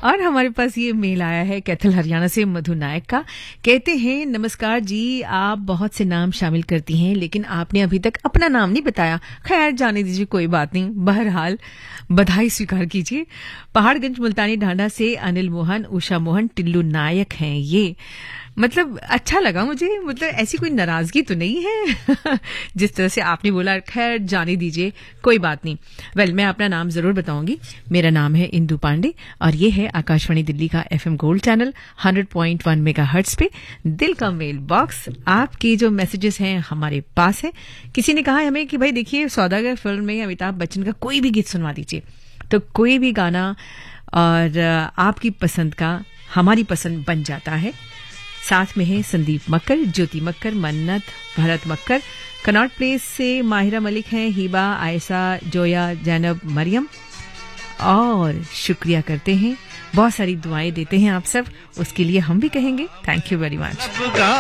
और हमारे पास ये मेल आया है कैथल हरियाणा से मधु नायक का। कहते हैं नमस्कार जी, आप बहुत से नाम शामिल करती हैं लेकिन आपने अभी तक अपना नाम नहीं बताया। खैर जाने दीजिए, कोई बात नहीं, बहरहाल बधाई स्वीकार कीजिए। पहाड़गंज मुल्तानी ढांढा से अनिल मोहन, उषा मोहन, टिल्लू नायक हैं ये। मतलब अच्छा लगा मुझे, मतलब ऐसी कोई नाराजगी तो नहीं है जिस तरह से आपने बोला। खैर जाने दीजिए, कोई बात नहीं। वेल, मैं अपना नाम जरूर बताऊंगी। मेरा नाम है इंदु पांडे और ये है आकाशवाणी दिल्ली का FM गोल्ड चैनल 100.1 मेगाहर्ट्ज पे दिल का मेल बॉक्स। आपके जो मैसेजेस हैं हमारे पास है। किसी ने कहा हमें कि भाई देखिए, सौदागर फिल्म में अमिताभ बच्चन का कोई भी गीत सुनवा दीजिए। तो कोई भी गाना और आपकी पसंद का हमारी पसंद बन जाता है। साथ में है संदीप मक्कर, ज्योति मक्कर, मन्नत, भरत मक्कर। कनॉट प्लेस से माहिरा मलिक हैं, हिबा, आयशा, जोया, जैनब, मरियम। और शुक्रिया करते हैं, बहुत सारी दुआएं देते हैं आप सब, उसके लिए हम भी कहेंगे थैंक यू वेरी मच।